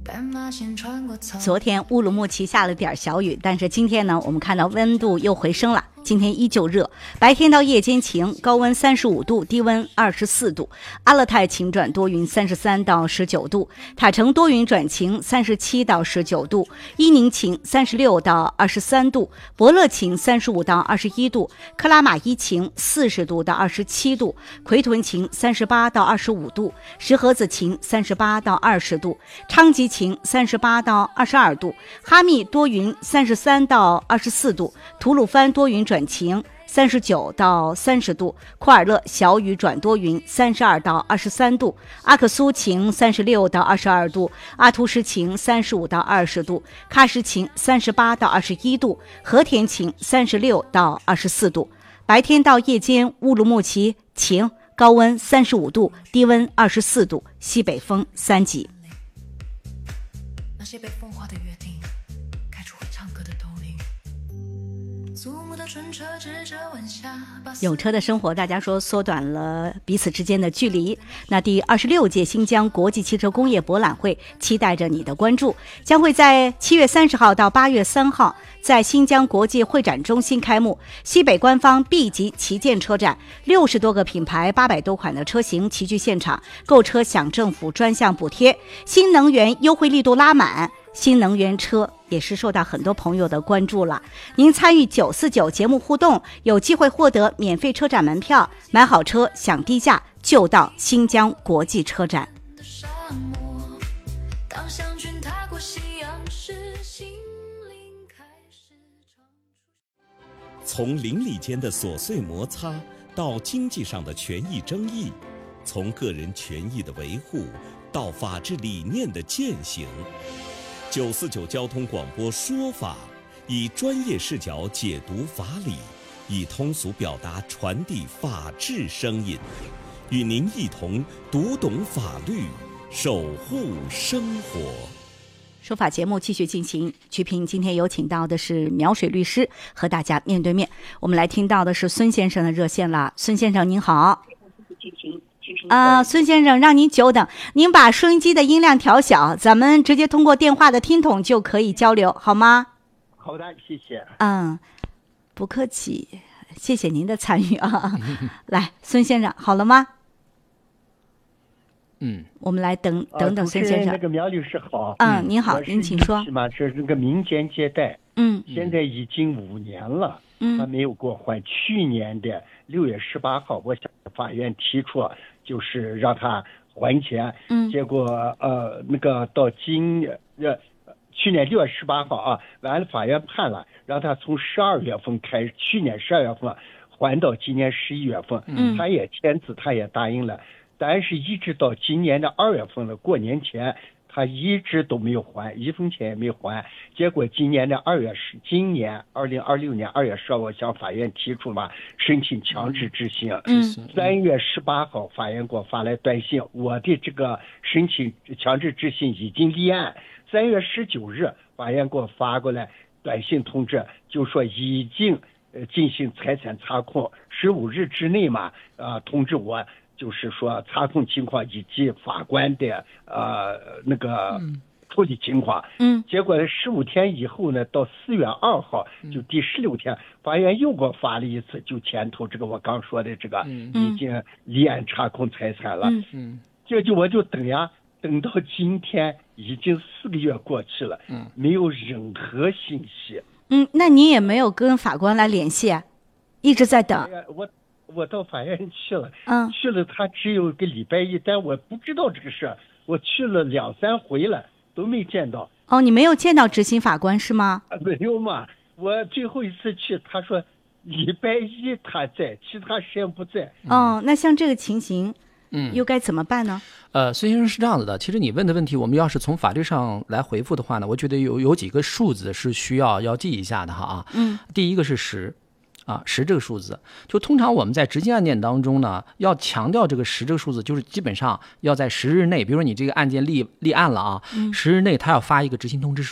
昨天乌鲁木齐下了点小雨，但是今天呢，我们看到温度又回升了。今天依旧热，白天到夜间晴，高温35度，低温24度。阿勒泰晴转多云，33到19度；塔城多云转晴，37到19度；伊宁晴，36到23度；博乐晴，35到21度；克拉玛依晴，40度到27度；奎屯晴，38到25度；石河子晴，38到20度；昌吉晴，38到22度；哈密多云，33到24度；吐鲁番多云转晴39到30度，库尔勒小雨转多云32到23度，阿克苏晴36到22度，阿图什晴35到20度，喀什晴38到21度，和田晴36到24度。白天到夜间乌鲁木齐晴，高温35度，低温24度，西北风3级。 那些被风化的约定，开出会唱歌的头领。 有车的生活，大家说缩短了彼此之间的距离。那第26届新疆国际汽车工业博览会期待着你的关注，将会在7月30号到8月3号在新疆国际会展中心开幕。西北官方 B 级旗舰车展，60多个品牌800多款的车型齐聚现场，购车享政府专项补贴，新能源优惠力度拉满。新能源车也是受到很多朋友的关注了。您参与949节目互动，有机会获得免费车展门票，买好车享低价，就到新疆国际车展。 从邻里间的琐碎摩擦到经济上的权益争议，从个人权益的维护到法治理念的践行。949交通广播说法，以专业视角解读法理，以通俗表达传递法治声音，与您一同读懂法律，守护生活。 说法节目继续进行，曲萍今天有请到的是苗水律师，和大家面对面。我们来听到的是孙先生的热线了。孙先生您好。孙先生，让您久等，您把收音机的音量调小，咱们直接通过电话的听筒就可以交流，好吗？ 好的，谢谢。 不客气，谢谢您的参与啊。来，孙先生，好了吗？我们来等等孙先生。 那个苗律师好。 您好，您请说。 是吗？是那个民间借贷。现在已经5年了，他没有给我还。去年的6月18号，我向法院提出，就是让他还钱。结果那个到去年6月18号啊，完了法院判了，让他从12月份开始，去年12月份还到今年11月份。他也签字，他也答应了，但是一直到今年的2月份了，过年前。他一直都没有还，1分钱也没还。结果今年2026年2月10号，我向法院提出了申请强制执行。3月18号，法院给我发来短信，我的这个申请强制执行已经立案。3月19日，法院给我发过来短信通知，就说已经进行财产查控，15日之内嘛，通知我。就是说查控情况以及法官的那个处理情况。结果15天以后呢，到4月2号，就第16天，法院又给我发了一次，就前头这个我刚说的这个已经立案查控财产了。我就等呀，等到今天已经4个月过去了，没有任何信息。 那你也没有跟法官来联系，一直在等。 我到法院去了，去了他只有个礼拜一，但我不知道这个事，我去了2、3回了，都没见到。 你没有见到执行法官是吗？ 没有嘛，我最后一次去，他说礼拜一他在，其他时间不在。 那像这个情形，又该怎么办呢？ 孙先生是这样子的，其实你问的问题，我们要是从法律上来回复的话呢，我觉得有几个数字是需要记一下的哈。第一个是10。10这个数字，就通常我们在执行案件当中呢，要强调这个10这个数字，就是基本上要在10日内，比如说你这个案件立案了啊，10日内他要发一个执行通知书，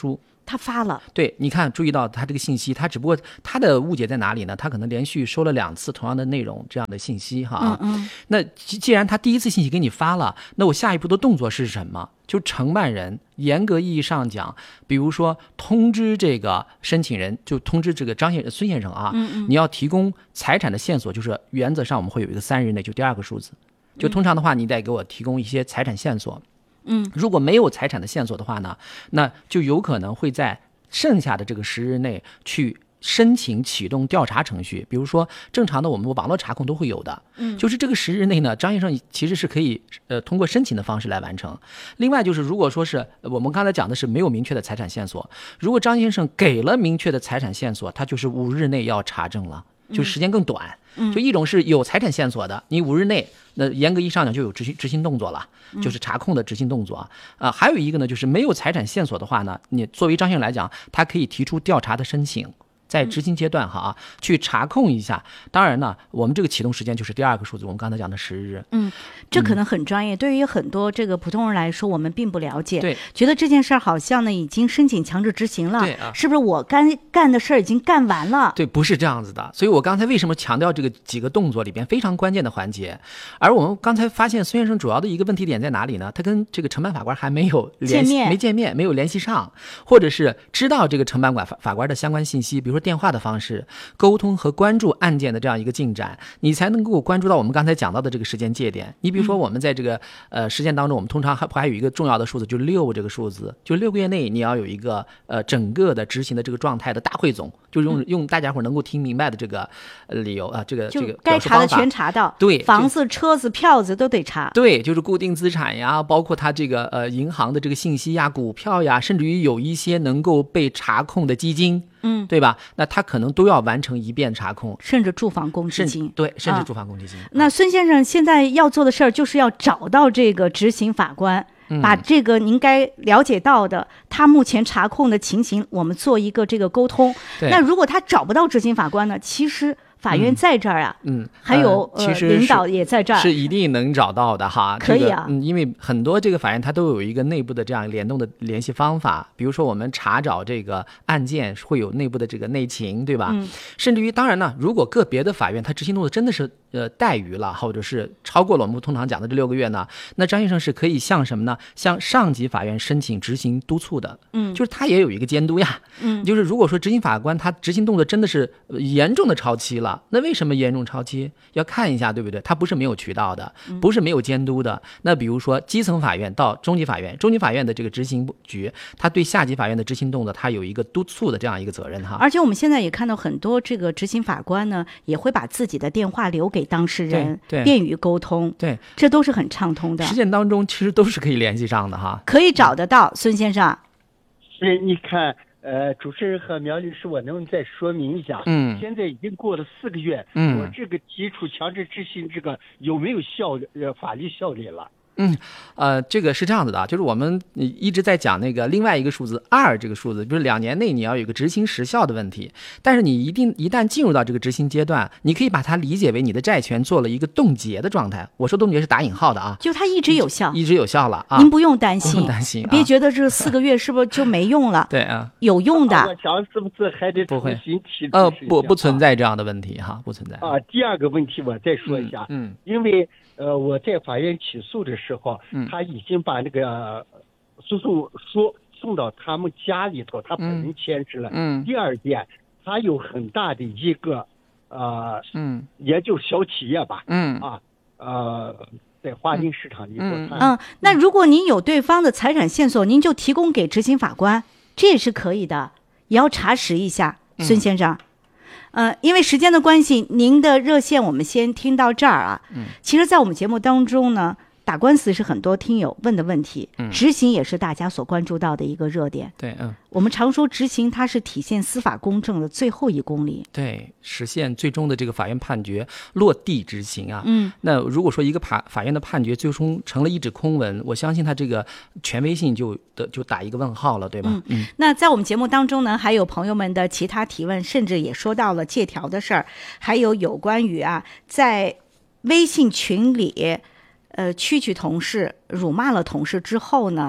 他发了。 对，你看注意到他这个信息，他只不过他的误解在哪里呢？他可能连续收了2次同样的内容这样的信息哈。那既然他第一次信息给你发了，那我下一步的动作是什么？就承办人严格意义上讲，比如说通知这个申请人，就通知这个孙先生啊，你要提供财产的线索，就是原则上我们会有一个3日内，就第2个数字。就通常的话，你得给我提供一些财产线索。如果没有财产的线索的话呢，那就有可能会在剩下的这个10日内去申请启动调查程序。比如说正常的我们网络查控都会有的，就是这个10日内呢，张先生其实是可以通过申请的方式来完成。另外就是如果说是我们刚才讲的是没有明确的财产线索，如果张先生给了明确的财产线索，他就是5日内要查证了，就时间更短。就一种是有财产线索的，你5日内，那严格意义上讲就有执行动作了，就是查控的执行动作啊。还有一个呢，就是没有财产线索的话呢，你作为张先生来讲，他可以提出调查的申请。在执行阶段去查控一下。当然呢，我们这个启动时间就是第2个数字，我们刚才讲的10日。 这可能很专业，对于很多这个普通人来说，我们并不了解， 对， 觉得这件事儿好像呢已经申请强制执行了， 对啊， 是不是我干的事儿已经干完了？ 对，不是这样子的。所以我刚才为什么强调这个几个动作里边非常关键的环节？而我们刚才发现孙先生主要的一个问题点在哪里呢？他跟这个承办法官还没有见面，没有联系上，或者是知道这个承办法官的相关信息，比如说电话的方式沟通和关注案件的这样一个进展，你才能够关注到我们刚才讲到的这个时间界点。你比如说我们在这个时间当中，我们通常还有一个重要的数字，就是6这个数字，就6个月内你要有一个整个的执行的这个状态的大汇总，就是用大家伙能够听明白的这个理由啊，这个该查的全查到， 对， 房子、车子、票子都得查， 对，就是固定资产呀，包括它这个银行的这个信息呀、股票呀，甚至于有一些能够被查控的基金。对吧？那他可能都要完成一遍查控， 甚至住房公积金， 对，甚至住房公积金。 那孙先生现在要做的事儿，就是要找到这个执行法官，把这个您该了解到的他目前查控的情形，我们做一个这个沟通。那如果他找不到执行法官呢？其实法院在这儿啊，还有其实领导也在这儿， 是一定能找到的哈。 可以啊， 因为很多这个法院它都有一个内部的这样联动的联系方法，比如说我们查找这个案件会有内部的这个内情，对吧？甚至于当然呢，如果个别的法院它执行动作真的是怠于了，或者是超过了我们通常讲的这6个月呢，那张先生是可以向什么呢？向上级法院申请执行督促的。就是他也有一个监督呀。就是如果说执行法官他执行动作真的是严重的超期了，那为什么严重超期？要看一下，对不对？他不是没有渠道的，不是没有监督的。那比如说基层法院到中级法院，中级法院的这个执行局，他对下级法院的执行动作，他有一个督促的这样一个责任哈。 而且我们现在也看到很多这个执行法官呢，也会把自己的电话留给当事人，便于沟通。 对， 这都是很畅通的。 实践当中其实都是可以联系上的哈， 可以找得到。孙先生， 是你看。主持人和苗律师，我能再说明一下？现在已经过了4个月，我这个提出强制执行这个有没有法律效力了？ 这个是这样子的，就是我们一直在讲那个另外一个数字2这个数字，就是2年内你要有一个执行时效的问题。但是你一旦进入到这个执行阶段，你可以把它理解为你的债权做了一个冻结的状态。我说冻结是打引号的啊， 就它一直有效， 一直有效了啊。 您不用担心， 不用担心， 别觉得这4个月是不是就没用了？ 对啊， 有用的。 我想是不是还得重新提不存在这样的问题哈，不存在啊。第2个问题我再说一下，因为我在法院起诉的时候，他已经把那个诉讼书送到他们家里头，他本人签字了。第2点，他有很大的一个也就小企业吧，在花金市场里头。 那如果您有对方的财产线索，您就提供给执行法官，这也是可以的，也要查实一下，孙先生。因为时间的关系，您的热线我们先听到这儿啊。其实在我们节目当中呢，打官司是很多听友问的问题，执行也是大家所关注到的一个热点。 对， 我们常说执行它是体现司法公正的最后1公里， 对，实现最终的这个法院判决落地执行啊。那如果说一个法院的判决最终成了一纸空文，我相信它这个权威性就打一个问号了，对吧？ 那在我们节目当中呢，还有朋友们的其他提问，甚至也说到了借条的事儿，还有关于在微信群里蛐蛐同事辱骂了同事之后呢，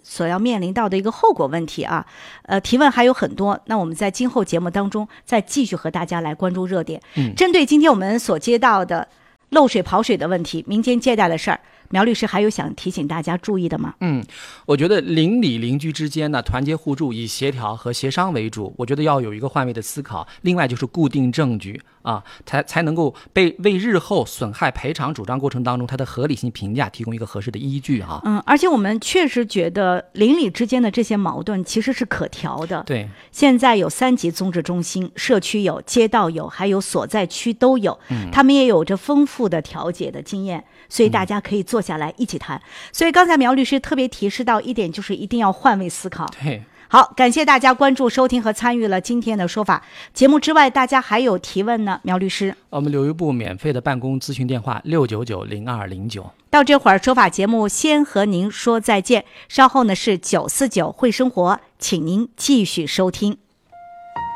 所要面临到的一个后果问题啊。提问还有很多，那我们在今后节目当中再继续和大家来关注热点。针对今天我们所接到的漏水跑水的问题，民间借贷的事儿，苗律师还有想提醒大家注意的吗？ 我觉得邻里邻居之间呢，团结互助，以协调和协商为主。我觉得要有一个换位的思考。另外就是固定证据啊，才能够为日后损害赔偿主张过程当中它的合理性评价提供一个合适的依据啊。 而且我们确实觉得邻里之间的这些矛盾其实是可调的。 对， 现在有3级综治中心，社区有，街道有，还有所在区都有，他们也有着丰富的调解的经验，所以大家可以坐下来一起谈。所以刚才苗律师特别提示到一点，就是一定要换位思考。 对， 好，感谢大家关注、收听和参与了今天的说法节目之外，大家还有提问呢，苗律师？ 我们留一部免费的办公咨询电话699-0209。 到这会儿，说法节目先和您说再见，稍后呢是949会生活，请您继续收听。